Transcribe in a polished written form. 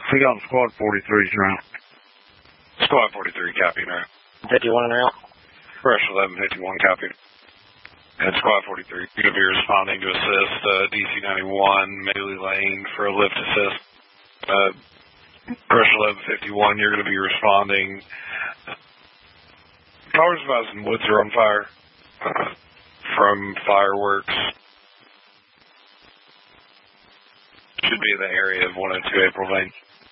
We got Squad 43's route. Squad 43, copy, now. 51 en route. Rush 1151, copy. And Squad 43, you're going to be responding to assist DC 91, Melee Lane for a lift assist. Rush 1151, you're going to be responding. Powers of House and Woods are on fire from fireworks. Should be in the area of 102 April Lane.